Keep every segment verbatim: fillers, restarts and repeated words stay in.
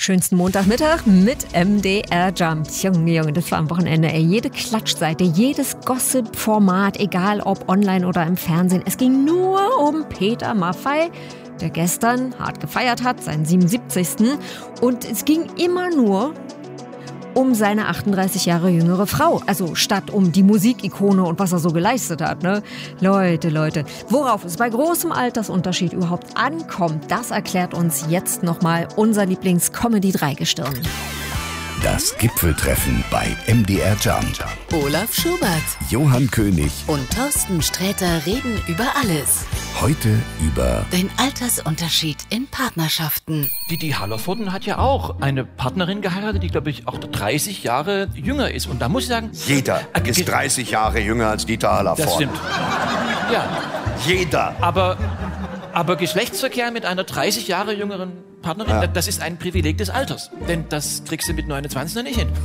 schönsten Montagmittag mit M D R Jump. Junge, Junge, das war am Wochenende. Ey. Jede Klatschseite, jedes Gossip-Format, egal ob online oder im Fernsehen. Es ging nur um Peter Maffay, der gestern hart gefeiert hat, seinen siebenundsiebzigsten Und es ging immer nur um seine achtunddreißig Jahre jüngere Frau. Also statt um die Musikikone und was er so geleistet hat. Ne? Leute, Leute, worauf es bei großem Altersunterschied überhaupt ankommt, das erklärt uns jetzt nochmal unser Lieblings-Comedy-Dreigestirn. Das Gipfeltreffen bei M D R Jump. Olaf Schubert, Johann König und Thorsten Sträter reden über alles. Heute über den Altersunterschied in Partnerschaften. Didi Hallervorden hat ja auch eine Partnerin geheiratet, die, glaube ich, auch dreißig Jahre jünger ist. Und da muss ich sagen... Jeder äh, ist dreißig Jahre jünger als Dieter Hallervorden. Das stimmt. Ja. Jeder. Aber... Aber Geschlechtsverkehr mit einer dreißig Jahre jüngeren Partnerin, ja. das ist ein Privileg des Alters. Denn das kriegst du mit neunundzwanzig noch nicht hin.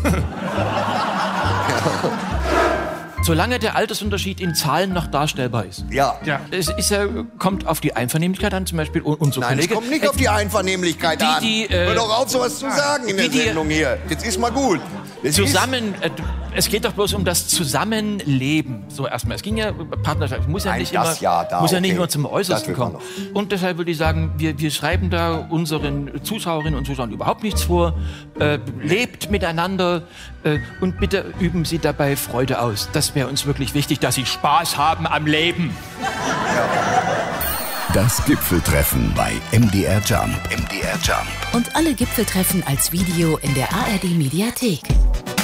Solange der Altersunterschied in Zahlen noch darstellbar ist. Ja. ja. Es ist ja, kommt auf die Einvernehmlichkeit an, zum Beispiel unser Nein, Kollege. es kommt nicht auf die Einvernehmlichkeit die, an. Die, äh, Hör doch auf, sowas zu sagen in der die, Sendung hier. Jetzt ist mal gut. Das zusammen, äh, es geht doch bloß um das Zusammenleben. So erstmal. Es ging ja Partnerschaft. Muss ja Nein, nicht das immer, ja, da, muss ja okay. nicht nur zum Äußersten kommen. Und deshalb würde ich sagen, wir, wir schreiben da unseren Zuschauerinnen und Zuschauern überhaupt nichts vor. Äh, lebt miteinander äh, und bitte üben Sie dabei Freude aus. Das wäre uns wirklich wichtig, dass Sie Spaß haben am Leben. Das Gipfeltreffen bei M D R Jump. M D R Jump. Und alle Gipfeltreffen als Video in der A R D Mediathek.